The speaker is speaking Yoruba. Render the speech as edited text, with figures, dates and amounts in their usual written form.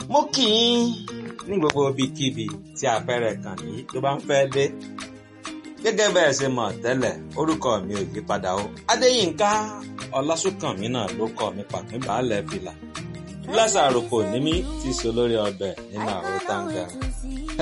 mo kì í ní gbogbo ibikíbi tí afẹ́rẹ́ kàn yìí tó bá ń fẹ́ dé. Gẹ́gẹ́ bẹ́ẹ̀ ṣe mọ̀ tẹ́lẹ̀, orúkọ mi ò yí padà o. Adéyínká Ọlásùnkànmí náà ló kọ mi pàpín baálẹ̀ fìlà. Lásàrò kò ní mí tí so lórí ọbẹ̀ nínú àwo táǹgà.